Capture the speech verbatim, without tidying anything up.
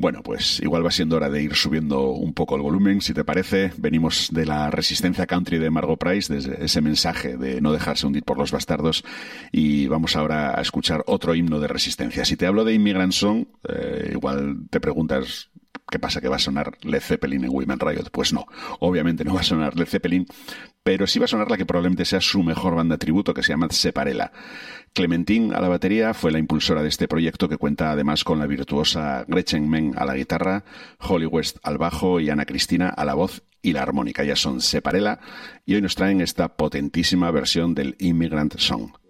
Bueno, pues igual va siendo hora de ir subiendo un poco el volumen, si te parece. Venimos de la resistencia country de Margo Price, desde ese mensaje de no dejarse hundir por los bastardos, y vamos ahora a escuchar otro himno de resistencia. Si te hablo de Immigrant Song, eh, igual te preguntas... ¿Qué pasa? ¿Que va a sonar Led Zeppelin en Women Riot? Pues no, obviamente no va a sonar Led Zeppelin, pero sí va a sonar la que probablemente sea su mejor banda tributo, que se llama Separella. Clementine a la batería fue la impulsora de este proyecto, que cuenta además con la virtuosa Gretchen Menn a la guitarra, Holly West al bajo y Ana Cristina a la voz y la armónica. Ellas son Separella y hoy nos traen esta potentísima versión del Immigrant Song.